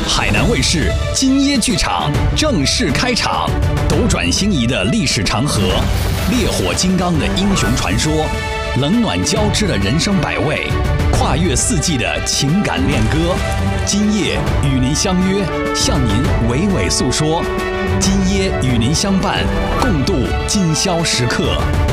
海南卫视今夜剧场正式开场，斗转星移的历史长河，烈火金刚的英雄传说，冷暖交织的人生百味，跨越四季的情感恋歌。今夜与您相约，向您娓娓诉说。今夜与您相伴，共度今宵时刻。